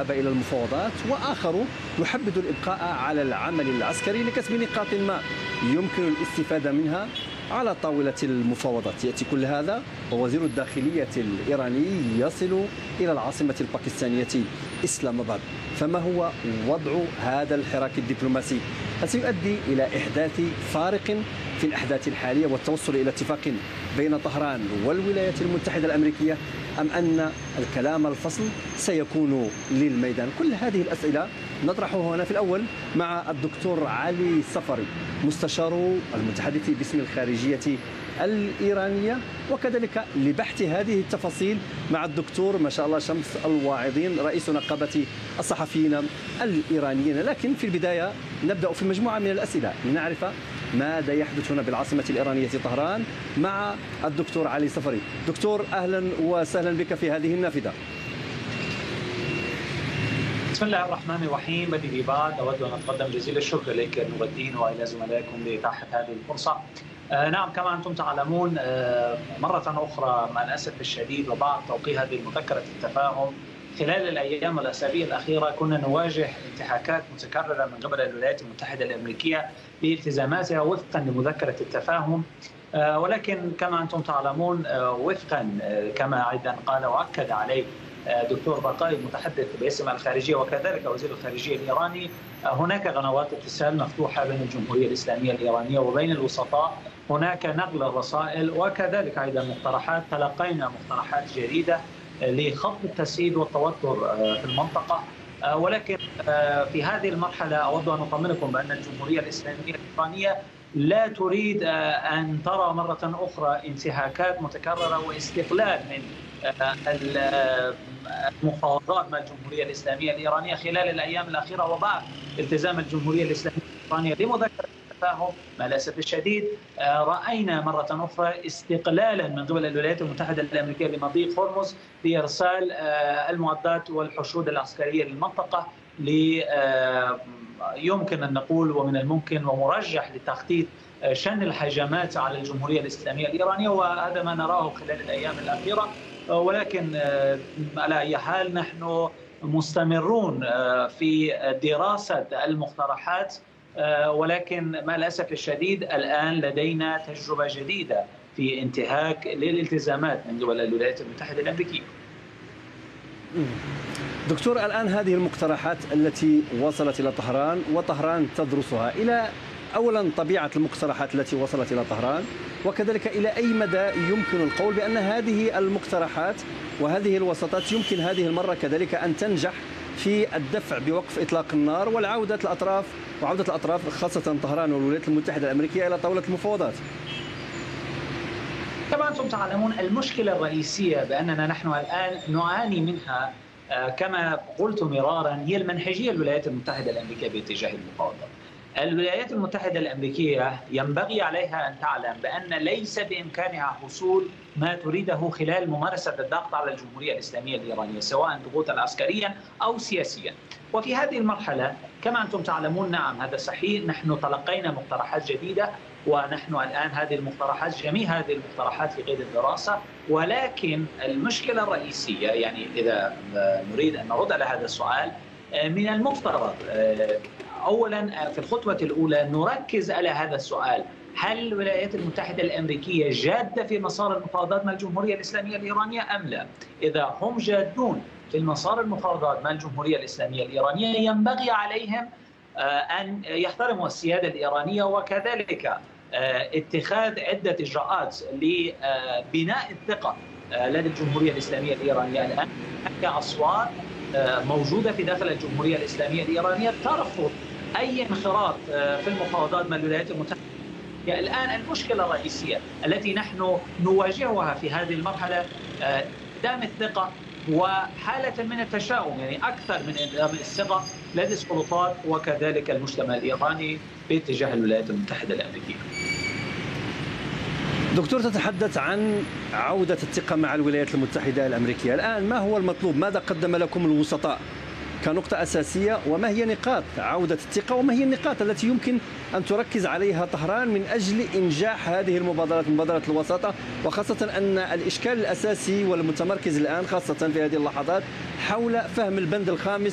الذهاب إلى المفاوضات، وآخر يحبذ الإبقاء على العمل العسكري لكسب نقاط ما يمكن الاستفادة منها على طاولة المفاوضات. يأتي كل هذا ووزير الداخلية الإيراني يصل إلى العاصمة الباكستانية إسلام آباد. فما هو وضع هذا الحراك الدبلوماسي؟ هل سيؤدي إلى إحداث فارق في الأحداث الحالية والتوصل إلى اتفاق بين طهران والولايات المتحدة الأمريكية، أم أن الكلام الفصل سيكون للميدان؟ كل هذه الأسئلة نطرحها هنا في الأول مع الدكتور علي صفري، مستشار المتحدث باسم الخارجية الإيرانية، وكذلك لبحث هذه التفاصيل مع الدكتور ما شاء الله شمس الواعظين، رئيس نقابة الصحفيين الإيرانيين. لكن في البداية نبدأ في مجموعة من الأسئلة لنعرف ماذا يحدث هنا بالعاصمة الإيرانية طهران مع الدكتور علي صفري. دكتور، أهلا وسهلا بك في هذه النافذة. بسم الله الرحمن الرحيم. بدي ببعض أود أن أتقدم جزيل الشكر إليك نور الدين وإلى زملائكم لإتاحة هذه الفرصة. نعم، كما أنتم تعلمون مرة أخرى مع الأسف الشديد وبعد توقيع هذه مذكرة التفاهم خلال الأيام والأسابيع الأخيرة كنا نواجه انتهاكات متكررة من قبل الولايات المتحدة الأمريكية لالتزاماتها وفقا لمذكرة التفاهم، ولكن كما أنتم تعلمون وفقا كما أيضا قال وأكد عليه دكتور بقاي المتحدث باسم الخارجية وكذلك وزير الخارجية الإيراني، هناك قنوات اتصال مفتوحة بين الجمهورية الإسلامية الإيرانية وبين الوسطاء، هناك نقل الرسائل وكذلك أيضا مقترحات. تلقينا مقترحات جديدة لخفض التسييد والتوتر في المنطقة، ولكن في هذه المرحلة أود أن أطمنكم بأن الجمهورية الإسلامية الإيرانية لا تريد أن ترى مرة أخرى انتهاكات متكررة واستقلال من المفاوضات مع الجمهورية الإسلامية الإيرانية خلال الأيام الأخيرة. وبعد التزام الجمهورية الإسلامية الإيرانية بمذكرة التفاهم مع الأسف الشديد رأينا مرة أخرى استقلالا من قبل الولايات المتحدة الأمريكية لمضيق هرمز لإرسال المعدات والحشود العسكرية للمنطقة يمكن أن نقول ومن الممكن ومرجح لتخطيط شن الهجمات على الجمهورية الإسلامية الإيرانية، وهذا ما نراه خلال الأيام الأخيرة. ولكن على أي حال نحن مستمرون في دراسة المقترحات، ولكن مع الأسف الشديد الآن لدينا تجربة جديدة في انتهاك للالتزامات من قبل الولايات المتحدة الأمريكية. دكتور، الآن هذه المقترحات التي وصلت إلى طهران وطهران تدرسها، إلى أولا طبيعة المقترحات التي وصلت إلى طهران، وكذلك إلى أي مدى يمكن القول بأن هذه المقترحات وهذه الوساطات يمكن هذه المرة كذلك أن تنجح في الدفع بوقف إطلاق النار وعودة الأطراف خاصة طهران والولايات المتحدة الأمريكية إلى طاولة المفاوضات؟ كما أنتم تعلمون المشكلة الرئيسية بأننا نحن الآن نعاني منها كما قلت مرارا هي المنهجية الولايات المتحدة الأمريكية باتجاه المفاوضات. الولايات المتحدة الأمريكية ينبغي عليها أن تعلم بأن ليس بإمكانها حصول ما تريده خلال ممارسة الضغط على الجمهورية الإسلامية الإيرانية سواء ضغوطا عسكريا أو سياسيا. وفي هذه المرحلة كما أنتم تعلمون نعم هذا صحيح، نحن تلقينا مقترحات جديدة ونحن الآن جميع هذه المقترحات في قيد الدراسة، ولكن المشكلة الرئيسية يعني إذا نريد أن نرد على هذا السؤال من المفترض أولا في الخطوة الأولى نركز على هذا السؤال: هل الولايات المتحدة الأمريكية جادة في مسار المفاوضات مع الجمهورية الإسلامية الإيرانية أم لا؟ إذا هم جادون في المسار المفاوضات مع الجمهورية الإسلامية الإيرانية ينبغي عليهم أن يحترموا السيادة الإيرانية وكذلك اتخاذ عدة إجراءات لبناء الثقة لدى الجمهورية الإسلامية الإيرانية. الآن هناك أصوات موجودة في داخل الجمهورية الإسلامية الإيرانية ترفض أي انخراط في المفاوضات مع الولايات المتحدة. الآن المشكلة الرئيسية التي نحن نواجهها في هذه المرحلة دام الثقة وحالة من التشاؤم، يعني أكثر من انعدام الثقة لدى السلطات وكذلك المجتمع الإيراني باتجاه الولايات المتحدة الأمريكية. دكتور، تتحدث عن عودة الثقة مع الولايات المتحدة الأمريكية، الآن ما هو المطلوب؟ ماذا قدم لكم الوسطاء كنقطة أساسية، وما هي نقاط عودة الثقة، وما هي النقاط التي يمكن أن تركز عليها طهران من أجل إنجاح هذه المبادرات، مبادرة الوساطة، وخاصة أن الإشكال الأساسي والمتمركز الآن خاصة في هذه اللحظات حول فهم البند الخامس